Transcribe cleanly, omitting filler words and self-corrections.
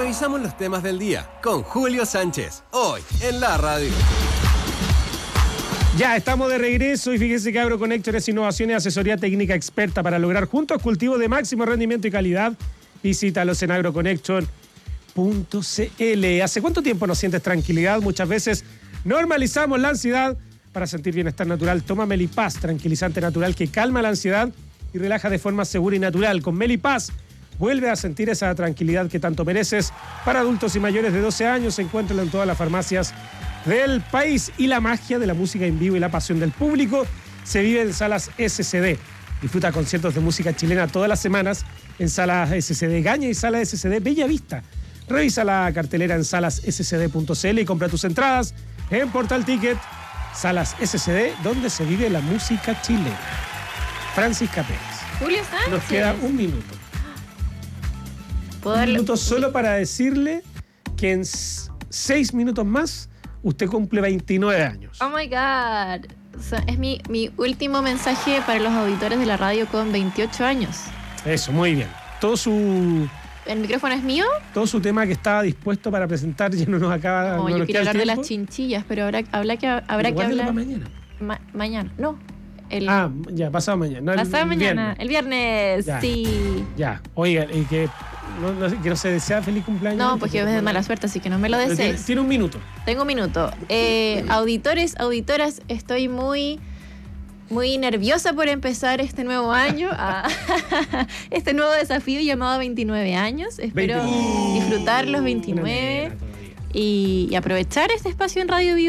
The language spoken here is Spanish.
Revisamos los temas del día con Julio Sánchez, hoy en la radio. Ya, estamos de regreso y fíjense que AgroConnector es innovación y asesoría técnica experta para lograr juntos cultivos de máximo rendimiento y calidad. Visítalos en agroconnector.cl. ¿Hace cuánto tiempo no sientes tranquilidad? Muchas veces normalizamos la ansiedad. Para sentir bienestar natural, toma Melipaz, tranquilizante natural que calma la ansiedad y relaja de forma segura y natural. Con Melipaz, vuelve a sentir esa tranquilidad que tanto mereces. Para adultos y mayores de 12 años, encuéntralo en todas las farmacias del país. Y la magia de la música en vivo y la pasión del público se vive en Salas SCD. Disfruta conciertos de música chilena todas las semanas en Salas SCD Gaña y Salas SCD Bella Vista. Revisa la cartelera en salasscd.cl y compra tus entradas en Portal Ticket. Salas SCD, donde se vive la música chilena. Francisca Pérez. Julio Sánchez. Nos queda un minuto. ¿Puedo Un darle- minuto solo para decirle que en 6 minutos más usted cumple 29 años. Oh my God. Es mi último mensaje para los auditores de la radio con 28 años. Eso, muy bien. Todo su ¿El micrófono es mío? tema que estaba dispuesto para presentar ya no nos acaba. No, no yo nos quería queda el hablar de las tiempo. chinchillas, pero habrá que Guárdelo hablar para mañana. mañana. No. Ya, pasado mañana. No, Pasado mañana. viernes. El viernes, Ya. sí. Ya, oiga, y que no se desea feliz cumpleaños. No, porque es de mala suerte, así que no me lo Pero desees. tiene un minuto. Tengo un minuto. Auditores, auditoras, estoy muy nerviosa por empezar este nuevo año, este nuevo desafío llamado 29 años. Espero disfrutar los 29 y aprovechar este espacio en Radio Vivo.